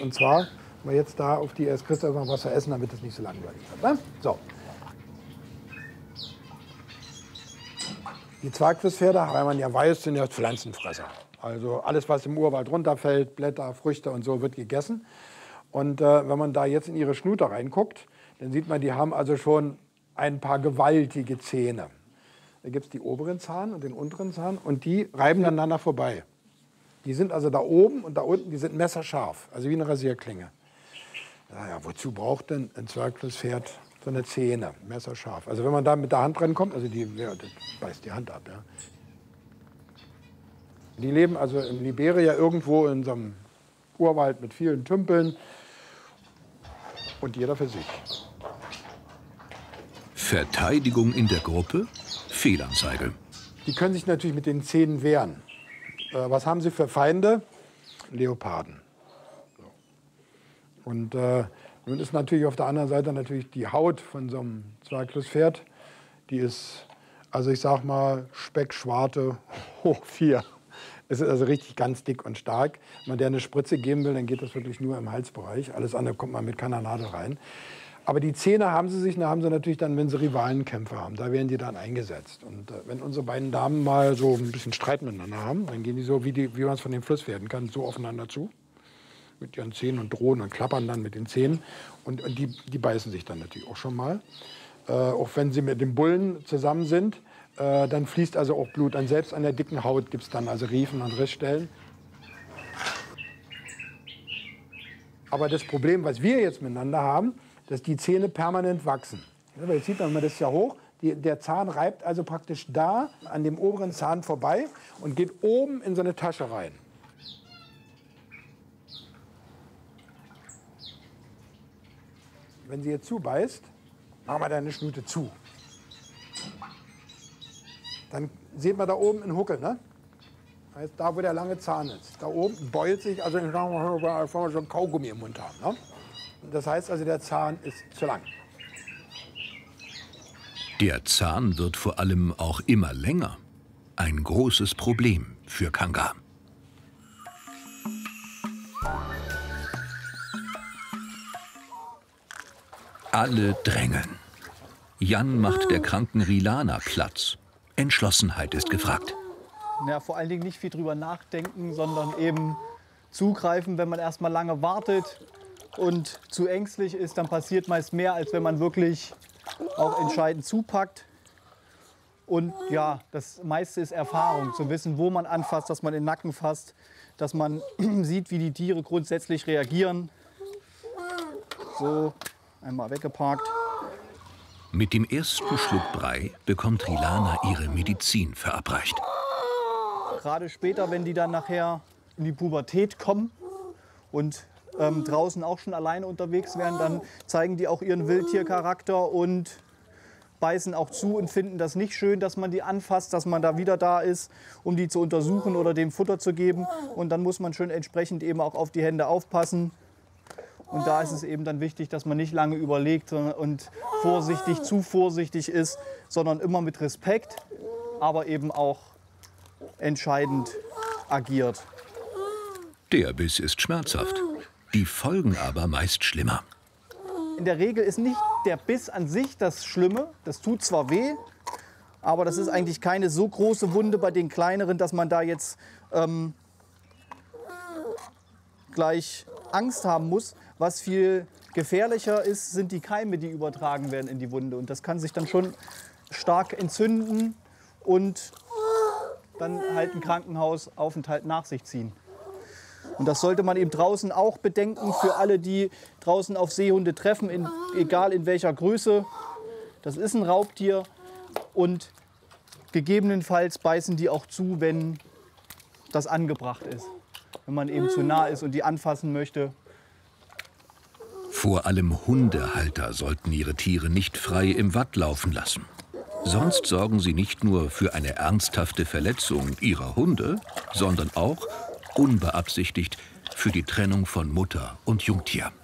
Und zwar, wenn wir jetzt da auf die, erst kriegst du erstmal was zu essen, damit es nicht so langweilig wird. Ne? So. Die Zwergflusspferde, weil man ja weiß, sind ja Pflanzenfresser. Also alles, was im Urwald runterfällt, Blätter, Früchte und so, wird gegessen. Und wenn man da jetzt in ihre Schnute reinguckt, dann sieht man, die haben also schon ein paar gewaltige Zähne. Da gibt es die oberen Zahn und den unteren Zahn und die reiben aneinander vorbei. Die sind also da oben und da unten, die sind messerscharf, also wie eine Rasierklinge. Naja, wozu braucht denn ein Zwergflusspferd so eine Zähne, messerscharf? Also wenn man da mit der Hand rankommt, also das beißt die Hand ab. Ja. Die leben also in Liberia irgendwo in so einem Urwald mit vielen Tümpeln und jeder für sich. Verteidigung in der Gruppe? Fehlanzeige. Die können sich natürlich mit den Zähnen wehren. Was haben sie für Feinde? Leoparden. So. Und nun ist natürlich auf der anderen Seite natürlich die Haut von so einem Zwergflusspferd, die ist, also ich sag mal, Speckschwarte hoch 4. Es ist also richtig ganz dick und stark. Wenn man der eine Spritze geben will, dann geht das wirklich nur im Halsbereich. Alles andere kommt man mit keiner Nadel rein. Aber die Zähne haben sie natürlich dann, wenn sie Rivalenkämpfe haben. Da werden die dann eingesetzt. Und wenn unsere beiden Damen mal so ein bisschen Streit miteinander haben, dann gehen die so, wie man es von den Flusspferden kann, so aufeinander zu. Mit ihren Zähnen und drohen und klappern dann mit den Zähnen. Und die beißen sich dann natürlich auch schon mal. Auch wenn sie mit dem Bullen zusammen sind, dann fließt also auch Blut. Dann selbst an der dicken Haut gibt es dann also Riefen und Rissstellen. Aber das Problem, was wir jetzt miteinander haben, dass die Zähne permanent wachsen. Ja, jetzt sieht man das ist ja hoch. Der Zahn reibt also praktisch da an dem oberen Zahn vorbei und geht oben in so eine Tasche rein. Wenn sie jetzt zubeißt, machen wir deine Schnute zu. Dann sieht man da oben einen Huckel, ne? Das heißt, da, wo der lange Zahn ist. Da oben beult sich, also wenn wir so ein Kaugummi im Mund haben. Ne? Das heißt also, der Zahn ist zu lang. Der Zahn wird vor allem auch immer länger. Ein großes Problem für Kanga. Alle drängeln. Jan macht der kranken Rilana Platz. Entschlossenheit ist gefragt. Ja, vor allen Dingen nicht viel drüber nachdenken, sondern eben zugreifen, wenn man erst mal lange wartet und zu ängstlich ist, dann passiert meist mehr, als wenn man wirklich auch entscheidend zupackt. Und ja, das meiste ist Erfahrung, zu wissen, wo man anfasst, dass man den Nacken fasst, dass man sieht, wie die Tiere grundsätzlich reagieren. So, einmal weggeparkt. Mit dem ersten Schluck Brei bekommt Rilana ihre Medizin verabreicht. Gerade später, wenn die dann nachher in die Pubertät kommen und draußen auch schon alleine unterwegs wären, dann zeigen die auch ihren Wildtiercharakter und beißen auch zu und finden das nicht schön, dass man die anfasst, dass man da wieder da ist, um die zu untersuchen oder dem Futter zu geben. Und dann muss man schon entsprechend eben auch auf die Hände aufpassen. Und da ist es eben dann wichtig, dass man nicht lange überlegt und zu vorsichtig ist, sondern immer mit Respekt, aber eben auch entscheidend agiert. Der Biss ist schmerzhaft, die Folgen aber meist schlimmer. In der Regel ist nicht der Biss an sich das Schlimme. Das tut zwar weh, aber das ist eigentlich keine so große Wunde bei den kleineren, dass man da jetzt gleich Angst haben muss. Was viel gefährlicher ist, sind die Keime, die übertragen werden in die Wunde. Und das kann sich dann schon stark entzünden und dann halt einen Krankenhausaufenthalt nach sich ziehen. Und das sollte man eben draußen auch bedenken für alle, die draußen auf Seehunde treffen, egal in welcher Größe. Das ist ein Raubtier und gegebenenfalls beißen die auch zu, wenn das angebracht ist. Wenn man eben zu nah ist und die anfassen möchte. Vor allem Hundehalter sollten ihre Tiere nicht frei im Watt laufen lassen. Sonst sorgen sie nicht nur für eine ernsthafte Verletzung ihrer Hunde, sondern auch unbeabsichtigt für die Trennung von Mutter und Jungtier.